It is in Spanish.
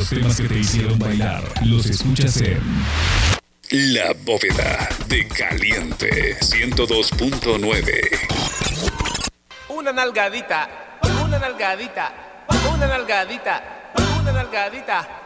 Los temas que te hicieron bailar los escuchas en La Bóveda de Caliente 102.9. Una nalgadita, una nalgadita, una nalgadita, una nalgadita.